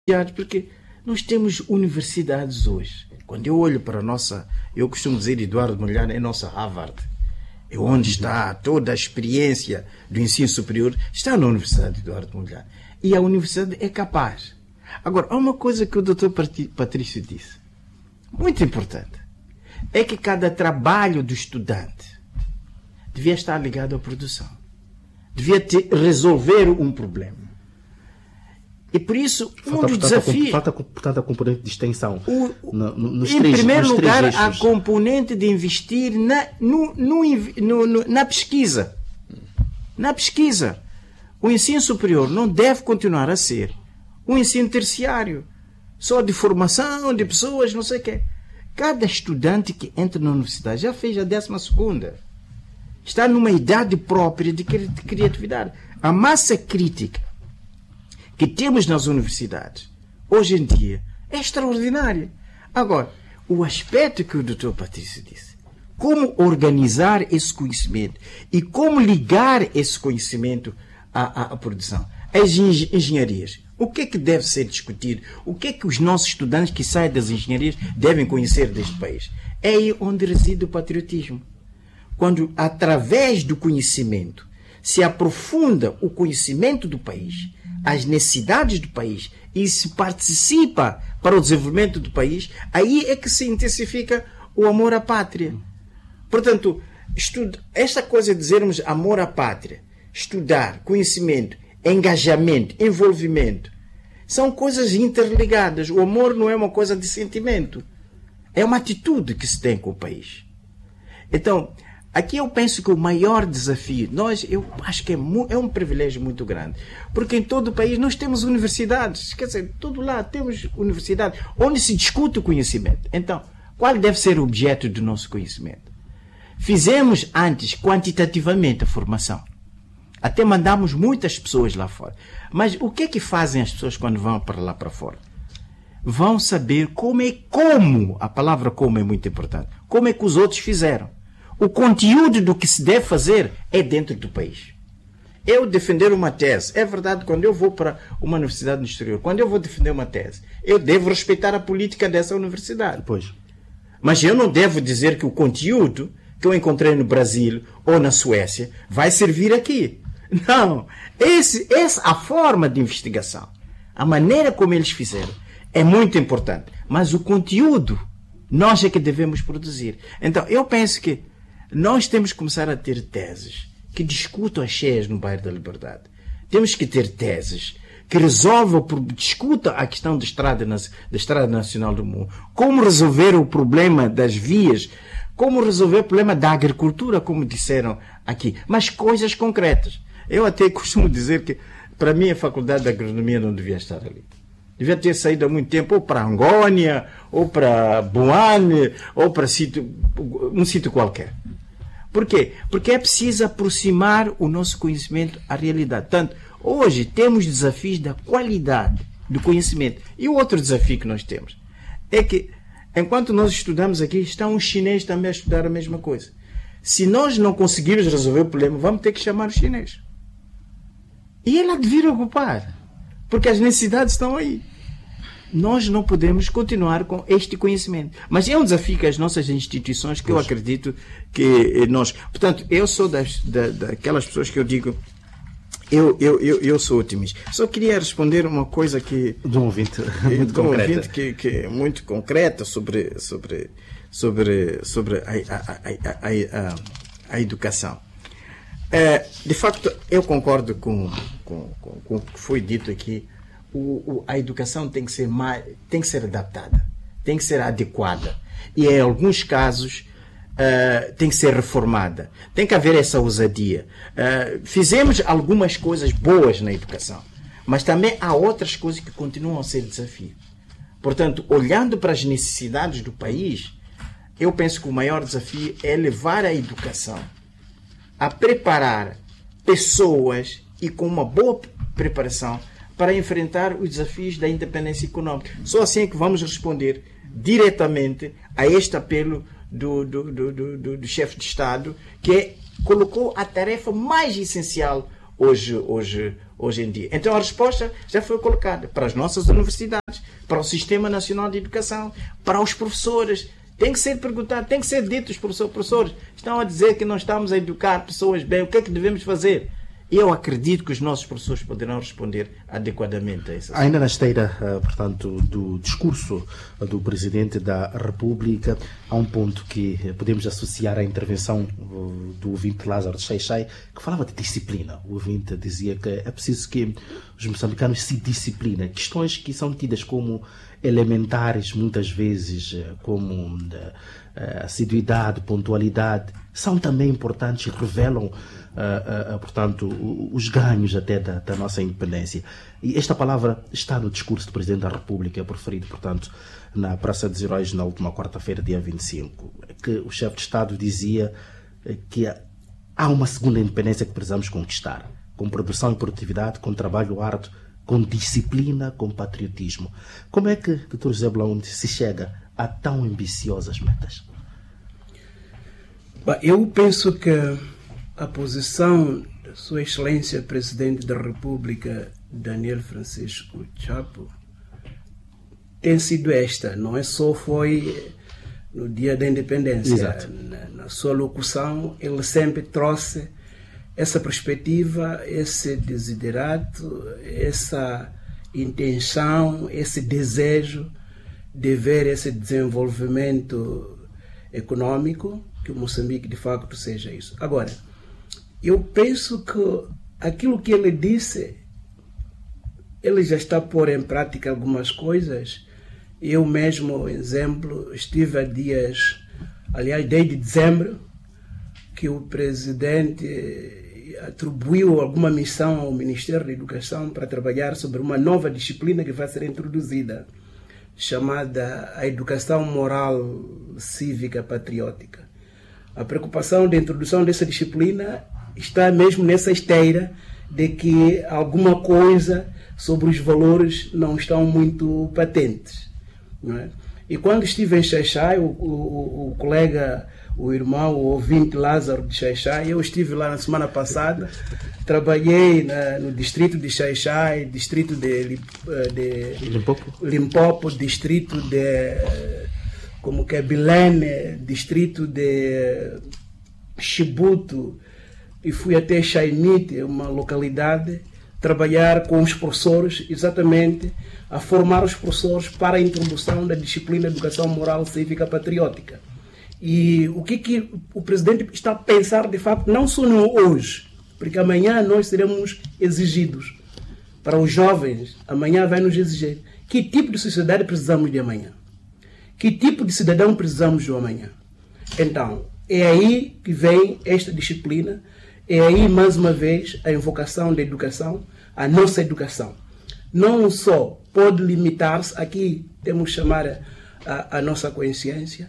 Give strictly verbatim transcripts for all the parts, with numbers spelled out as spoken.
Porque nós temos universidades hoje. Quando eu olho para a nossa, eu costumo dizer, Eduardo Mondlane é nossa Harvard. É onde está toda a experiência do ensino superior, está na Universidade de Eduardo Mondlane. E a universidade é capaz. Agora, há uma coisa que o doutor Patrício disse, muito importante, é que cada trabalho do estudante devia estar ligado à produção. Devia ter, resolver um problema. E por isso, um falta, dos portanto, desafios... A, falta, portanto, a componente de extensão. O, no, no, nos em três, primeiro nos lugar, três a eixos. componente de investir na, no, no, no, no, na pesquisa. Na pesquisa. O ensino superior não deve continuar a ser um ensino terciário. Só de formação de pessoas, não sei o quê. Cada estudante que entra na universidade já fez a décima segunda. Está numa idade própria de criatividade. A massa crítica que temos nas universidades, hoje em dia, é extraordinária. Agora, o aspecto que o doutor Patrício disse, como organizar esse conhecimento e como ligar esse conhecimento à, à, à produção, às engenharias. O que é que deve ser discutido? O que é que os nossos estudantes que saem das engenharias devem conhecer deste país? É aí onde reside o patriotismo. Quando, através do conhecimento, se aprofunda o conhecimento do país, as necessidades do país e se participa para o desenvolvimento do país, aí é que se intensifica o amor à pátria. Portanto, estudo, esta coisa de dizermos amor à pátria, estudar, conhecimento, engajamento, envolvimento, são coisas interligadas. O amor não é uma coisa de sentimento, é uma atitude que se tem com o país. Então, aqui eu penso que o maior desafio, nós, eu acho que é, é um privilégio muito grande, porque em todo o país nós temos universidades, quer dizer, todo lado temos universidades, onde se discute o conhecimento. Então, qual deve ser o objeto do nosso conhecimento? Fizemos antes, quantitativamente, a formação. Até mandamos muitas pessoas lá fora. Mas o que é que fazem as pessoas quando vão para lá para fora? Vão saber como é, como, a palavra como é muito importante, como é que os outros fizeram. O conteúdo do que se deve fazer é dentro do país. Eu defender uma tese, é verdade, quando eu vou para uma universidade no exterior, quando eu vou defender uma tese, eu devo respeitar a política dessa universidade. Pois. Mas eu não devo dizer que o conteúdo que eu encontrei no Brasil ou na Suécia vai servir aqui. Não. Esse, essa, a forma de investigação, a maneira como eles fizeram, é muito importante. Mas o conteúdo, nós é que devemos produzir. Então, eu penso que nós temos que começar a ter teses que discutam as cheias no bairro da Liberdade. Temos que ter teses que resolvam, discutam a questão da estrada, da estrada nacional do mundo. Como resolver o problema das vias, como resolver o problema da agricultura, como disseram aqui. Mas coisas concretas. Eu até costumo dizer que, para mim, a Faculdade de Agronomia não devia estar ali. Devia ter saído há muito tempo, ou para Angônia, ou para Boane, ou para sítio, um sítio qualquer. Por quê? Porque é preciso aproximar o nosso conhecimento à realidade. Tanto, hoje temos desafios da qualidade do conhecimento. E o outro desafio que nós temos é que, enquanto nós estudamos aqui, está um chinês também a estudar a mesma coisa. Se nós não conseguirmos resolver o problema, vamos ter que chamar o chinês. E ele há de vir ocupar, porque as necessidades estão aí. Nós não podemos continuar com este conhecimento. Mas é um desafio que as nossas instituições, que eu acredito que nós... Portanto, eu sou das, da, daquelas pessoas que eu digo, eu, eu, eu, eu sou otimista. Só queria responder uma coisa que... De um ouvinte muito de um concreta. ouvinte que, que é muito concreta sobre, sobre, sobre, sobre a, a, a, a, a, a educação. É, de facto, eu concordo com, com, com, com o que foi dito aqui. O, o, a educação tem que ser mais, tem que ser adaptada, tem que ser adequada e em alguns casos uh, tem que ser reformada, tem que haver essa ousadia. Uh, fizemos algumas coisas boas na educação, mas também há outras coisas que continuam a ser desafio. Portanto, olhando para as necessidades do país, eu penso que o maior desafio é levar a educação a preparar pessoas e com uma boa preparação para enfrentar os desafios da independência econômica. Só assim é que vamos responder diretamente a este apelo do, do, do, do, do chefe de Estado, que é, colocou a tarefa mais essencial hoje, hoje, hoje em dia. Então a resposta já foi colocada para as nossas universidades, para o Sistema Nacional de Educação, para os professores. Tem que ser perguntado, tem que ser dito, os professores, professores estão a dizer que não estamos a educar pessoas bem, o que é que devemos fazer? Eu acredito que os nossos professores poderão responder adequadamente a isso. Ainda na esteira, portanto, do discurso do Presidente da República, há um ponto que podemos associar à intervenção do ouvinte Lázaro de Xai-Xai, que falava de disciplina. O ouvinte dizia que é preciso que os moçambicanos se disciplinem. Questões que são tidas como elementares, muitas vezes, como assiduidade, pontualidade, são também importantes e revelam Uh, uh, uh, portanto, os ganhos até da, da nossa independência. E esta palavra está no discurso do Presidente da República, proferido, portanto, na Praça dos Heróis na última quarta-feira, dia vinte e cinco, que o chefe de Estado dizia que há uma segunda independência que precisamos conquistar, com produção e produtividade, com trabalho árduo, com disciplina, com patriotismo. Como é que, doutor José Blaunt, se chega a tão ambiciosas metas? Eu penso que a posição da Sua Excelência Presidente da República, Daniel Francisco Chapo, tem sido esta. Não é só foi no dia da independência. Na, na sua locução, ele sempre trouxe essa perspectiva, esse desiderato, essa intenção, esse desejo de ver esse desenvolvimento econômico, que o Moçambique de facto seja isso. Agora, eu penso que aquilo que ele disse, ele já está a pôr em prática algumas coisas. Eu mesmo, exemplo, estive há dias, aliás, desde dezembro, que o presidente atribuiu alguma missão ao Ministério da Educação para trabalhar sobre uma nova disciplina que vai ser introduzida, chamada a Educação Moral Cívica Patriótica. A preocupação da introdução dessa disciplina está mesmo nessa esteira de que alguma coisa sobre os valores não estão muito patentes. Não é? E quando estive em Xai-Xai, o, o, o colega, o irmão, o ouvinte Lázaro de Xai-Xai, eu estive lá na semana passada, trabalhei na, no distrito de Xai-Xai, distrito de, de Limpopo. Limpopo, distrito de como que é Bilene, distrito de Chibuto, e fui até Chaimite, uma localidade, trabalhar com os professores, exatamente a formar os professores para a introdução da disciplina de Educação Moral Cívica Patriótica. E o que, que o Presidente está a pensar, de facto, não só no hoje, porque amanhã nós seremos exigidos. Para os jovens, amanhã vai nos exigir. Que tipo de sociedade precisamos de amanhã? Que tipo de cidadão precisamos do amanhã? Então, é aí que vem esta disciplina. É aí, mais uma vez, a invocação da educação, a nossa educação. Não só pode limitar-se, aqui temos que chamar a, a nossa consciência,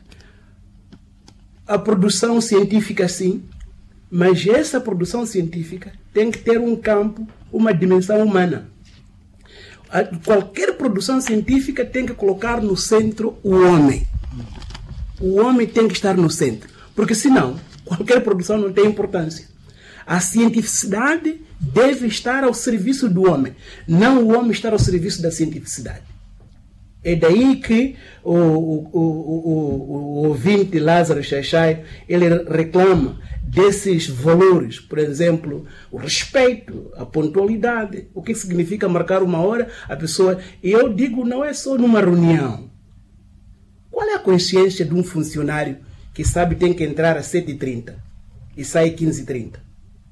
a produção científica sim, mas essa produção científica tem que ter um campo, uma dimensão humana. A, qualquer produção científica tem que colocar no centro o homem. O homem tem que estar no centro, porque senão qualquer produção não tem importância. A cientificidade deve estar ao serviço do homem, não o homem estar ao serviço da cientificidade. É daí que o, o, o, o, o ouvinte Lázaro Xai-Xai, ele reclama desses valores, por exemplo, o respeito, a pontualidade, o que significa marcar uma hora, a pessoa... E eu digo, não é só numa reunião. Qual é a consciência de um funcionário que sabe que tem que entrar às sete e trinta e sai às quinze e trinta?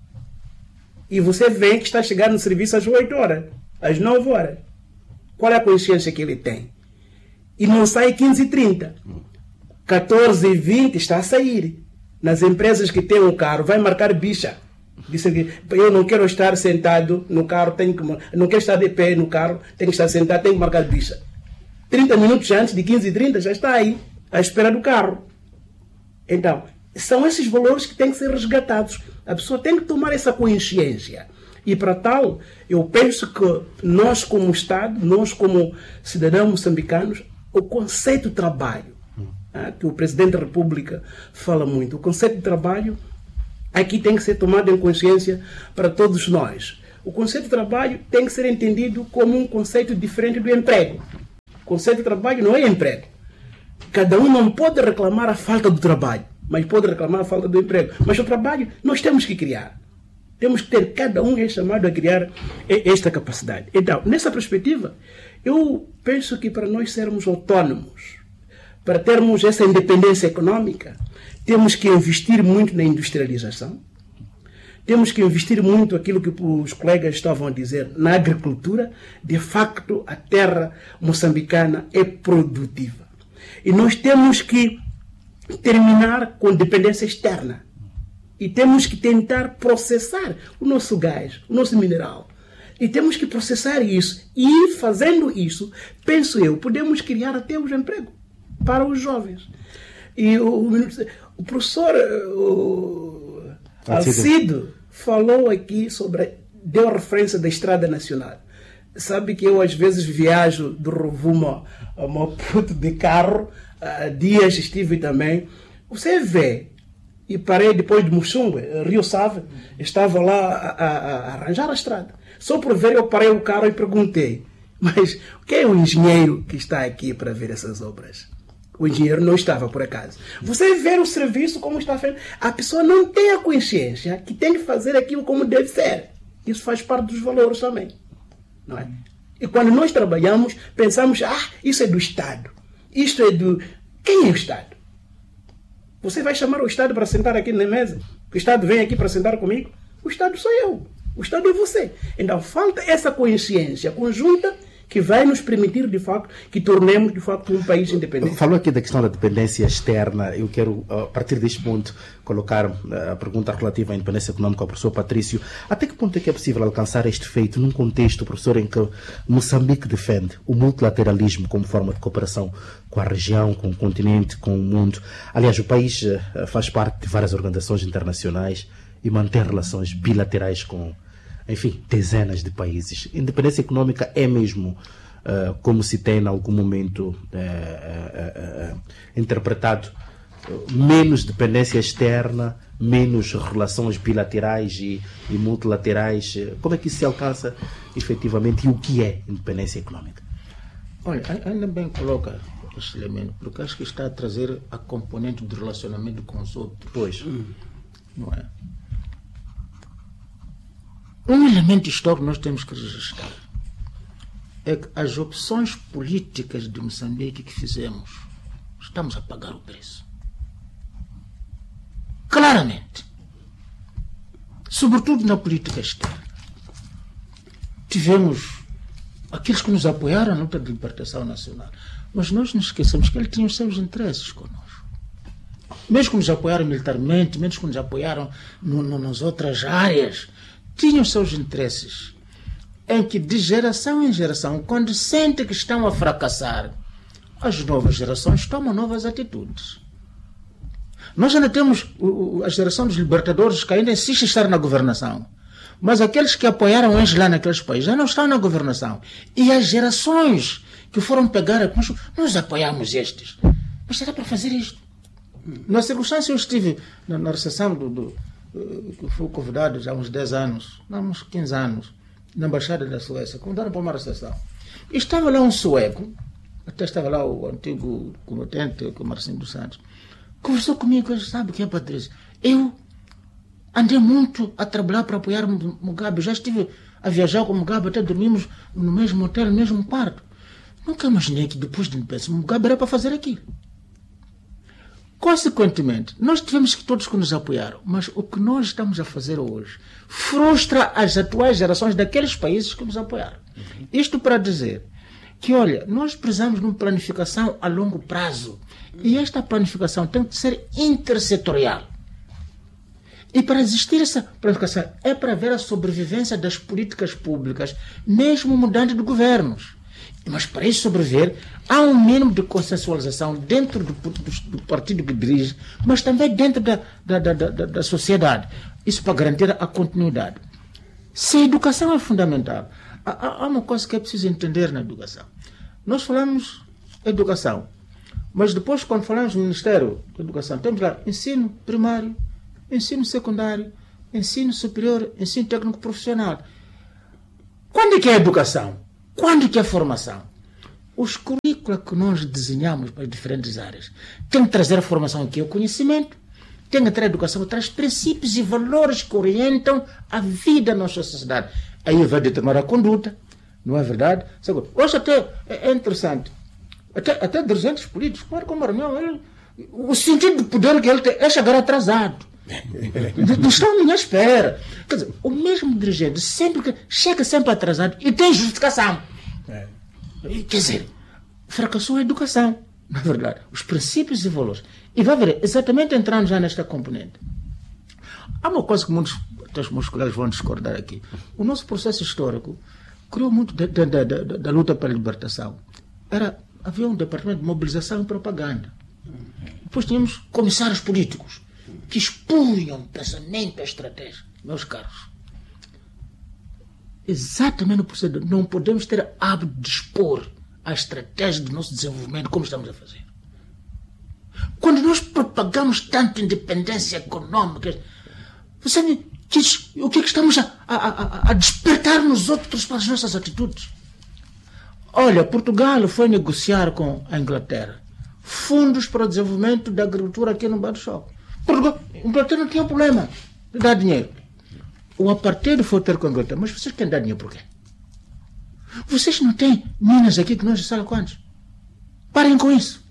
E você vê que está a chegar no serviço às oito horas, às nove horas. Qual é a consciência que ele tem? E não sai às quinze e trinta. catorze e vinte está a sair. Nas empresas que têm um carro, vai marcar bicha. Diz que eu não quero estar sentado no carro, tenho que, não quero estar de pé no carro, tenho que estar sentado, tenho que marcar bicha. trinta minutos antes de quinze e trinta já está aí, à espera do carro. Então, são esses valores que têm que ser resgatados. A pessoa tem que tomar essa consciência. E para tal, eu penso que nós como Estado, nós como cidadãos moçambicanos, o conceito de trabalho, ah, que o Presidente da República fala muito, o conceito de trabalho aqui tem que ser tomado em consciência para todos nós. O conceito de trabalho tem que ser entendido como um conceito diferente do emprego. O conceito de trabalho não é emprego. Cada um não pode reclamar a falta do trabalho, mas pode reclamar a falta do emprego. Mas o trabalho nós temos que criar. Temos que ter, cada um é chamado a criar esta capacidade. Então, nessa perspectiva, eu penso que para nós sermos autônomos, para termos essa independência econômica, temos que investir muito na industrialização, temos que investir muito aquilo que os colegas estavam a dizer, na agricultura. De facto, a terra moçambicana é produtiva. E nós temos que terminar com dependência externa. E temos que tentar processar o nosso gás, o nosso mineral. E temos que processar isso. E fazendo isso, penso eu, podemos criar até os empregos para os jovens. E o, o professor o Alcido falou aqui sobre, deu a referência da Estrada Nacional. Sabe que eu às vezes viajo do Rovuma ao Maputo de carro, há dias estive também. Você vê, e parei depois de Muxungue, Rio Save, estava lá a, a, a arranjar a estrada. Só por ver eu parei o carro e perguntei, mas quem é o engenheiro que está aqui para ver essas obras? O engenheiro não estava, por acaso. Você vê o serviço como está feito. A pessoa não tem a consciência que tem que fazer aquilo como deve ser. Isso faz parte dos valores também. Não é? E quando nós trabalhamos, pensamos, ah, isso é do Estado. Isto é do... Quem é o Estado? Você vai chamar o Estado para sentar aqui na mesa? O Estado vem aqui para sentar comigo? O Estado sou eu. O Estado é você. Então falta essa consciência conjunta que vai nos permitir, de facto, que tornemos, de facto, um país independente. Falou aqui da questão da dependência externa. Eu quero, a partir deste ponto, colocar a pergunta relativa à independência econômica ao professor Patrício. Até que ponto é que é possível alcançar este feito num contexto, professor, em que Moçambique defende o multilateralismo como forma de cooperação com a região, com o continente, com o mundo? Aliás, o país faz parte de várias organizações internacionais e mantém relações bilaterais com, enfim, dezenas de países. Independência econômica é mesmo, uh, como se tem em algum momento uh, uh, uh, uh, interpretado, uh, menos dependência externa, menos relações bilaterais e, e multilaterais. Como é que isso se alcança efetivamente e o que é independência econômica? Olha, ainda bem coloca este elemento, porque acho que está a trazer a componente do relacionamento com os outros. Pois. Hum. Não é? Um elemento histórico que nós temos que registrar é que as opções políticas de Moçambique que fizemos, estamos a pagar o preço. Claramente. Sobretudo na política externa. Tivemos aqueles que nos apoiaram na luta de libertação nacional, mas nós não esquecemos que eles tinham os seus interesses conosco. Mesmo que nos apoiaram militarmente, mesmo que nos apoiaram no, no, nas outras áreas, tinham seus interesses, em que de geração em geração, quando sentem que estão a fracassar, as novas gerações tomam novas atitudes. Nós ainda temos a geração dos libertadores que ainda insiste em estar na governação, mas aqueles que apoiaram eles lá naqueles países já não estão na governação. E as gerações que foram pegar, nós, nós apoiamos estes, mas era para fazer isto. Na circunstância eu estive na, na recepção do, do que fui convidado já há uns dez anos, não, uns quinze anos, na Embaixada da Suécia, convidaram para uma recepção. E estava lá um sueco, até estava lá o antigo combatente, o Marcinho dos Santos, conversou comigo, sabe o que é, Patrício? Eu andei muito a trabalhar para apoiar Mugabe, já estive a viajar com Mugabe, até dormimos no mesmo hotel, no mesmo quarto. Nunca imaginei que depois de independência, Mugabe era para fazer aquilo. Consequentemente, nós tivemos que todos que nos apoiaram, mas o que nós estamos a fazer hoje frustra as atuais gerações daqueles países que nos apoiaram. Uhum. Isto para dizer que, olha, nós precisamos de uma planificação a longo prazo e esta planificação tem que ser intersetorial. E para existir essa planificação é para ver a sobrevivência das políticas públicas, mesmo mudando de governos. Mas para isso sobreviver, há um mínimo de consensualização dentro do, do, do partido que dirige, mas também dentro da, da, da, da, da sociedade. Isso para garantir a continuidade. Se a educação é fundamental, há, há uma coisa que é preciso entender na educação. Nós falamos educação, mas depois, quando falamos no Ministério da Educação, temos lá ensino primário, ensino secundário, ensino superior, ensino técnico profissional. Quando é que é a educação? Quando é que é a formação? Os currículos que nós desenhamos para as diferentes áreas têm que trazer a formação aqui, o conhecimento, tem que ter a educação, traz princípios e valores que orientam a vida da nossa sociedade. Aí vai determinar a conduta, não é verdade? Hoje até é interessante, até, até dirigentes políticos, Marco Maranhão, ele, o sentido de poder que ele tem é chegar atrasado. Não estão à minha espera. Quer dizer, o mesmo dirigente sempre que chega sempre atrasado e tem justificação. É. Quer dizer, fracassou a educação, na verdade, os princípios e valores. E vai ver, exatamente entrando já nesta componente. Há uma coisa que muitos dos meus colegas vão discordar aqui. O nosso processo histórico criou muito da, da, da, da luta pela libertação. Era, havia um departamento de mobilização e propaganda. Depois tínhamos comissários políticos que expunham o pensamento, a estratégia. Meus caros, exatamente o procedimento. Não podemos ter hábito de expor a estratégia do nosso desenvolvimento como estamos a fazer. Quando nós propagamos tanto independência econômica, você me diz o que é que estamos a, a, a, a despertar nos outros para as nossas atitudes? Olha, Portugal foi negociar com a Inglaterra fundos para o desenvolvimento da agricultura aqui no Bairro do Choque. Portugal, a Inglaterra não tinha problema de dar dinheiro. O apartheid foi ter com a Inglaterra, mas vocês querem dar dinheiro por quê? Vocês não têm minas aqui que nós sabemos quantos? Parem com isso.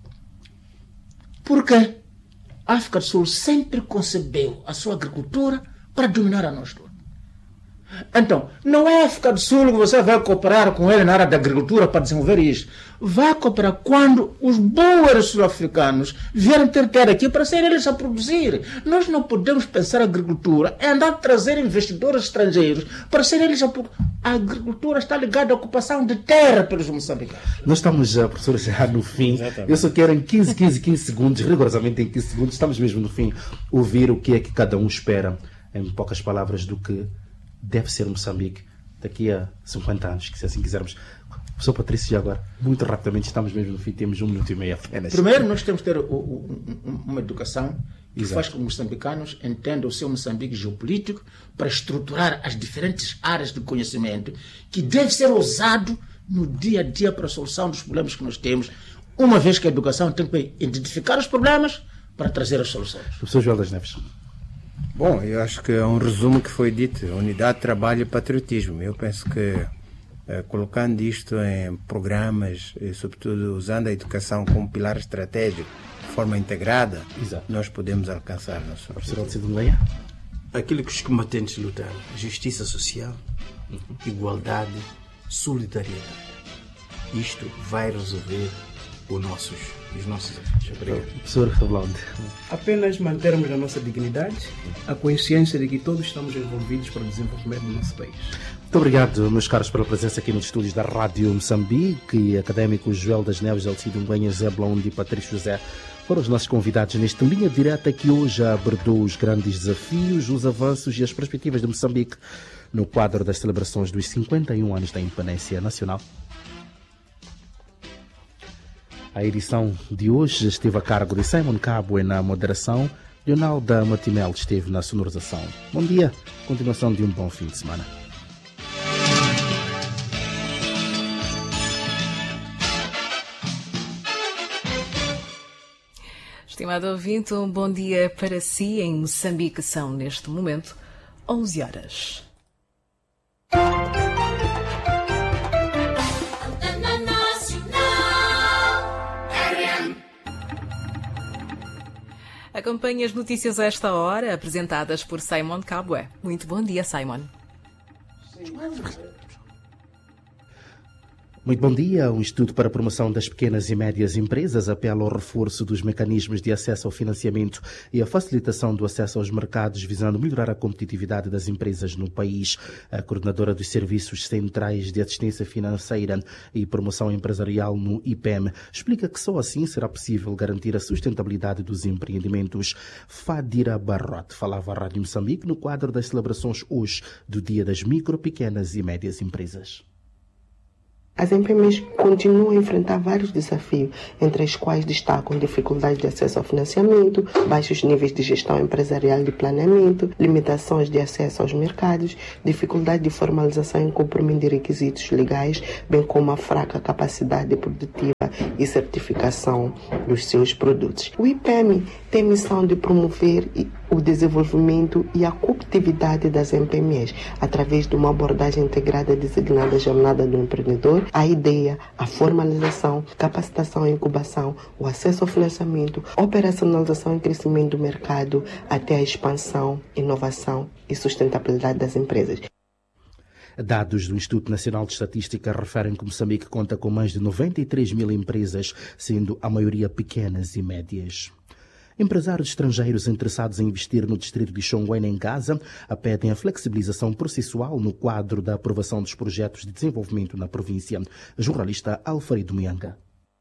Porque a África do Sul sempre concebeu a sua agricultura para dominar a nós todos. Então, não é a África do Sul que você vai cooperar com ele na área da agricultura para desenvolver isso. Vai cooperar quando os boers sul-africanos vierem ter terra aqui para ser eles a produzir. Nós não podemos pensar a agricultura é andar a trazer investidores estrangeiros para ser eles a produzir. A agricultura está ligada à ocupação de terra pelos moçambicanos. Nós estamos, professor, já no fim. Exatamente. Eu só quero em quinze, quinze, quinze segundos, rigorosamente em quinze segundos, estamos mesmo no fim, ouvir o que é que cada um espera, em poucas palavras, do que deve ser Moçambique daqui a cinquenta anos, que se assim quisermos. Professor Patrício, já agora, muito rapidamente, estamos mesmo no fim, temos um minuto e meio apenas. Primeiro, nós temos que ter o, o, uma educação que Exato. Faz com que os moçambicanos entendam o seu Moçambique geopolítico para estruturar as diferentes áreas de conhecimento que deve ser usado no dia a dia para a solução dos problemas que nós temos, uma vez que a educação tem que identificar os problemas para trazer as soluções. Professor Joel das Neves. Bom, eu acho que é um resumo que foi dito, unidade, trabalho e patriotismo. Eu penso que eh, colocando isto em programas, e sobretudo usando a educação como pilar estratégico, de forma integrada, Exato. Nós podemos alcançar nosso objetivo. Aquilo que os combatentes lutaram, justiça social, uhum. igualdade, solidariedade. Isto vai resolver os nossos, os nossos desafios. Obrigado. Professor Revelante. Apenas mantermos a nossa dignidade, a consciência de que todos estamos envolvidos para o desenvolvimento do nosso país. Muito obrigado, meus caros, pela presença aqui nos estúdios da Rádio Moçambique. Académicos Joel das Neves, Alcido Mbenha, Zé Blonde e Patrício José foram os nossos convidados nesta linha direta que hoje abordou os grandes desafios, os avanços e as perspectivas de Moçambique no quadro das celebrações dos cinquenta e um anos da independência nacional. A edição de hoje esteve a cargo de Simon Cabo na moderação, Leonalda Matimel esteve na sonorização. Bom dia, continuação de um bom fim de semana. Estimado ouvinte, um bom dia para si. Em Moçambique são, neste momento, onze horas. Acompanhe as notícias a esta hora, apresentadas por Simon Cabwe. Muito bom dia, Simon. Muito bom dia. O Instituto para a Promoção das Pequenas e Médias Empresas apela ao reforço dos mecanismos de acesso ao financiamento e a facilitação do acesso aos mercados, visando melhorar a competitividade das empresas no país. A coordenadora dos Serviços Centrais de Assistência Financeira e Promoção Empresarial no I P E M explica que só assim será possível garantir a sustentabilidade dos empreendimentos. Fadira Barrote falava à Rádio Moçambique no quadro das celebrações hoje do Dia das Micro, Pequenas e Médias Empresas. As M P M Es continuam a enfrentar vários desafios, entre os quais destacam dificuldades de acesso ao financiamento, baixos níveis de gestão empresarial e de planeamento, limitações de acesso aos mercados, dificuldade de formalização e cumprimento de requisitos legais, bem como a fraca capacidade produtiva e certificação dos seus produtos. O I P E M tem missão de promover o desenvolvimento e a competitividade das M P M Es através de uma abordagem integrada designada Jornada do Empreendedor, a ideia, a formalização, capacitação e incubação, o acesso ao financiamento, operacionalização e crescimento do mercado, até a expansão, inovação e sustentabilidade das empresas. Dados do Instituto Nacional de Estatística referem que Moçambique conta com mais de noventa e três mil empresas, sendo a maioria pequenas e médias. Empresários estrangeiros interessados em investir no distrito de Chonguene, em Gaza, pedem a flexibilização processual no quadro da aprovação dos projetos de desenvolvimento na província. Jornalista Alfredo Mianga.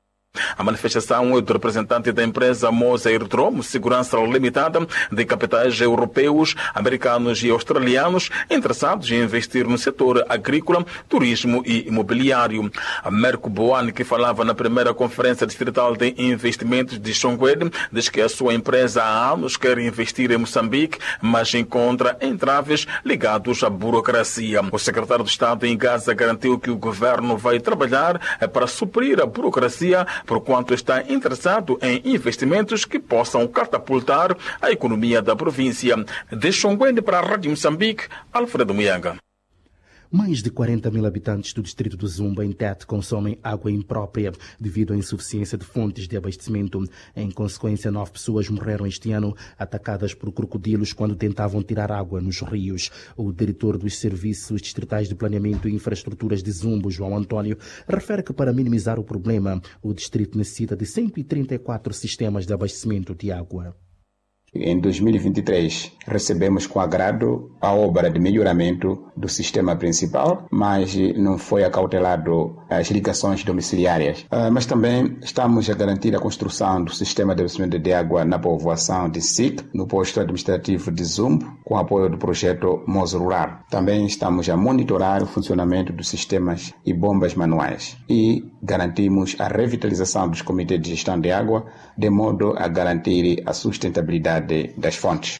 A manifestação é do representante da empresa Moza Aerodrome Segurança Limitada de capitais europeus, americanos e australianos interessados em investir no setor agrícola, turismo e imobiliário. A Merco Boane, que falava na primeira conferência distrital de investimentos de Chonguene, diz que a sua empresa há anos quer investir em Moçambique, mas encontra entraves ligados à burocracia. O secretário de Estado em Gaza garantiu que o governo vai trabalhar para suprir a burocracia, porquanto está interessado em investimentos que possam catapultar a economia da província. De Chonguene para a Rádio Moçambique, Alfredo Mianga. Mais de quarenta mil habitantes do distrito do Zumba, em Tete, consomem água imprópria devido à insuficiência de fontes de abastecimento. Em consequência, nove pessoas morreram este ano atacadas por crocodilos quando tentavam tirar água nos rios. O diretor dos Serviços Distritais de Planeamento e Infraestruturas de Zumbo, João António, refere que para minimizar o problema, o distrito necessita de cento e trinta e quatro sistemas de abastecimento de água. Em dois mil e vinte e três, recebemos com agrado a obra de melhoramento do sistema principal, mas não foi acautelado as ligações domiciliárias. Mas também estamos a garantir a construção do sistema de abastecimento de água na povoação de S I C, no posto administrativo de Zumbo, com apoio do projeto Moza Rural. Também estamos a monitorar o funcionamento dos sistemas e bombas manuais e garantimos a revitalização dos comitês de gestão de água, de modo a garantir a sustentabilidade das fontes.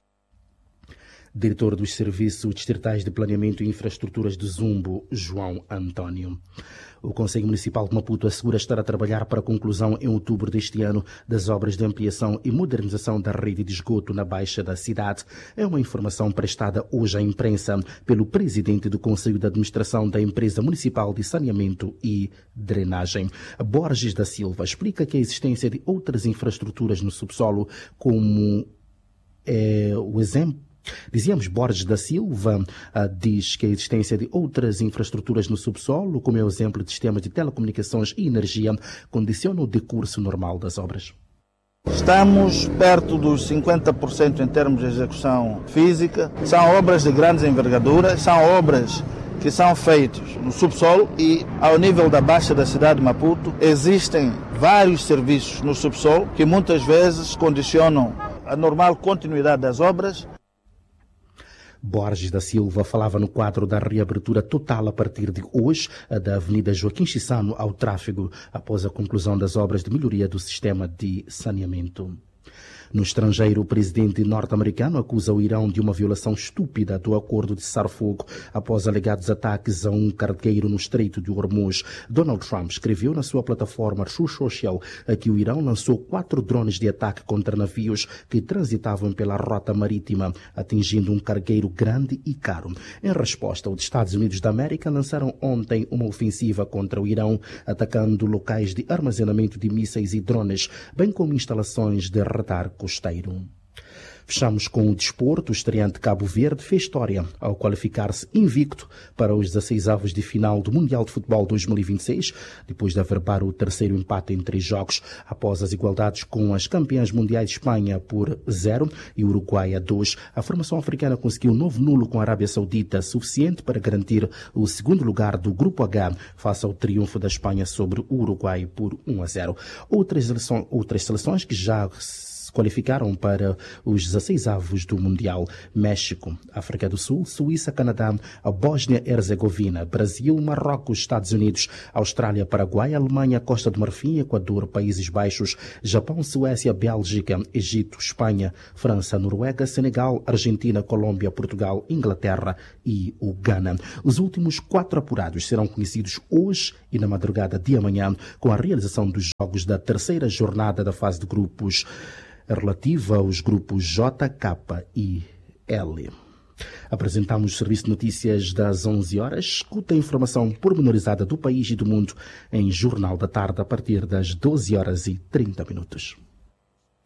Diretor dos Serviços Distritais de Planeamento e Infraestruturas de Zumbo, João António. O Conselho Municipal de Maputo assegura estar a trabalhar para a conclusão em outubro deste ano das obras de ampliação e modernização da rede de esgoto na Baixa da cidade. É uma informação prestada hoje à imprensa pelo presidente do Conselho de Administração da Empresa Municipal de Saneamento e Drenagem. Borges da Silva explica que a existência de outras infraestruturas no subsolo, como é, o exemplo Dizíamos, Borges da Silva uh, diz que a existência de outras infraestruturas no subsolo, como é o exemplo de sistemas de telecomunicações e energia, condiciona o decurso normal das obras. Estamos perto dos cinquenta por cento em termos de execução física. São obras de grandes envergaduras, são obras que são feitas no subsolo e, ao nível da Baixa da cidade de Maputo, existem vários serviços no subsolo que muitas vezes condicionam a normal continuidade das obras. Borges da Silva falava no quadro da reabertura total a partir de hoje da Avenida Joaquim Chissano ao tráfego, após a conclusão das obras de melhoria do sistema de saneamento. No estrangeiro, o presidente norte-americano acusa o Irão de uma violação estúpida do acordo de cessar-fogo após alegados ataques a um cargueiro no Estreito de Hormuz. Donald Trump escreveu na sua plataforma Truth Social que o Irão lançou quatro drones de ataque contra navios que transitavam pela rota marítima, atingindo um cargueiro grande e caro. Em resposta, os Estados Unidos da América lançaram ontem uma ofensiva contra o Irão, atacando locais de armazenamento de mísseis e drones, bem como instalações de radar costeiro. Fechamos com o desporto. O estreante Cabo Verde fez história ao qualificar-se invicto para os dezesseis avos de final do Mundial de Futebol dois mil e vinte e seis, depois de averbar o terceiro empate em três jogos, após as igualdades com as campeãs mundiais de Espanha por zero e Uruguai a dois. A formação africana conseguiu um novo nulo com a Arábia Saudita, suficiente para garantir o segundo lugar do Grupo H, face ao triunfo da Espanha sobre o Uruguai por um a zero. Outras seleções, outras seleções que já qualificaram para os dezasseis avos do Mundial. México, África do Sul, Suíça, Canadá, a Bósnia-Herzegovina, Brasil, Marrocos, Estados Unidos, Austrália, Paraguai, Alemanha, Costa do Marfim, Equador, Países Baixos, Japão, Suécia, Bélgica, Egito, Espanha, França, Noruega, Senegal, Argentina, Colômbia, Portugal, Inglaterra e o Ghana. Os últimos quatro apurados serão conhecidos hoje e na madrugada de amanhã, com a realização dos jogos da terceira jornada da fase de grupos relativa aos grupos J, K e L. Apresentamos o Serviço de Notícias das onze horas. Escuta a informação pormenorizada do país e do mundo em Jornal da Tarde a partir das doze horas e trinta minutos.